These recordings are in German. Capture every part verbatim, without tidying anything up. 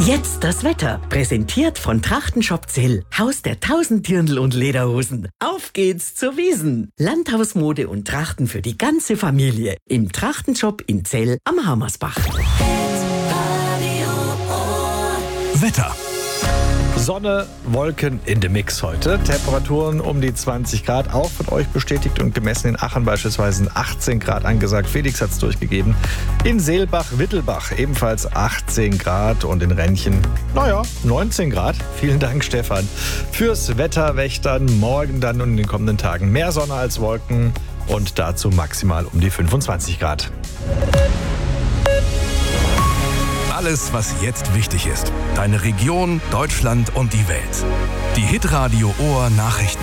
Jetzt das Wetter, präsentiert von Trachtenshop Zell, Haus der tausend Dirndl und Lederhosen. Auf geht's zur Wiesn. Landhausmode und Trachten für die ganze Familie im Trachtenshop in Zell am Hammersbach. Wetter. Sonne, Wolken in dem Mix heute. Temperaturen um die zwanzig Grad, auch von euch bestätigt und gemessen. In Aachen beispielsweise achtzehn Grad angesagt. Felix hat es durchgegeben. In Seelbach-Wittelbach ebenfalls achtzehn Grad und in Rennchen, naja, neunzehn Grad. Vielen Dank, Stefan, fürs Wetterwächtern. Morgen dann und in den kommenden Tagen mehr Sonne als Wolken und dazu maximal um die fünfundzwanzig Grad. Alles, was jetzt wichtig ist. Deine Region, Deutschland und die Welt. Die Hitradio Ohr Nachrichten.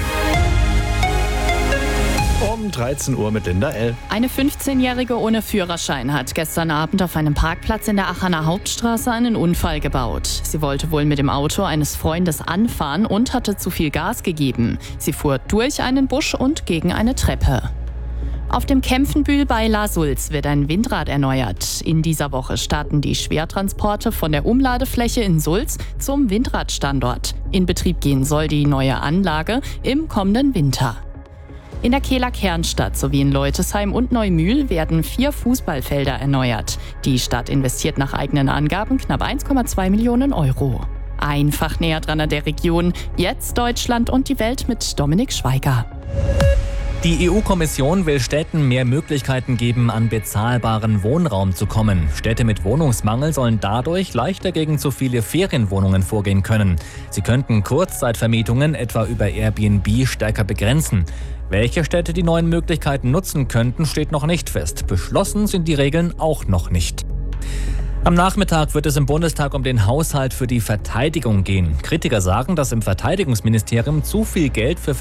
Um dreizehn Uhr mit Linda L. Eine fünfzehnjährige ohne Führerschein hat gestern Abend auf einem Parkplatz in der Aachener Hauptstraße einen Unfall gebaut. Sie wollte wohl mit dem Auto eines Freundes anfahren und hatte zu viel Gas gegeben. Sie fuhr durch einen Busch und gegen eine Treppe. Auf dem Kempfenbühl bei La Sulz wird ein Windrad erneuert. In dieser Woche starten die Schwertransporte von der Umladefläche in Sulz zum Windradstandort. In Betrieb gehen soll die neue Anlage im kommenden Winter. In der Kehler Kernstadt sowie in Leutesheim und Neumühl werden vier Fußballfelder erneuert. Die Stadt investiert nach eigenen Angaben knapp eins Komma zwei Millionen Euro. Einfach näher dran an der Region. Jetzt Deutschland und die Welt mit Dominik Schweiger. Die E U-Kommission will Städten mehr Möglichkeiten geben, an bezahlbaren Wohnraum zu kommen. Städte mit Wohnungsmangel sollen dadurch leichter gegen zu viele Ferienwohnungen vorgehen können. Sie könnten Kurzzeitvermietungen etwa über Airbnb stärker begrenzen. Welche Städte die neuen Möglichkeiten nutzen könnten, steht noch nicht fest. Beschlossen sind die Regeln auch noch nicht. Am Nachmittag wird es im Bundestag um den Haushalt für die Verteidigung gehen. Kritiker sagen, dass im Verteidigungsministerium zu viel Geld für